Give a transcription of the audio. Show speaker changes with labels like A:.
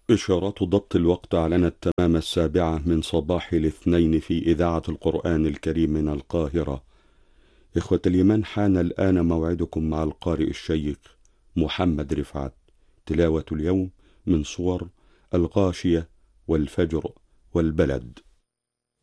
A: إشارات ضبط الوقت أعلنت تمام 7:00 من صباح الاثنين في إذاعة القرآن الكريم من القاهرة. إخوة الإيمان، حان الآن موعدكم مع القارئ الشيخ محمد رفعت. تلاوة اليوم من صور الغاشية والفجر والبلد.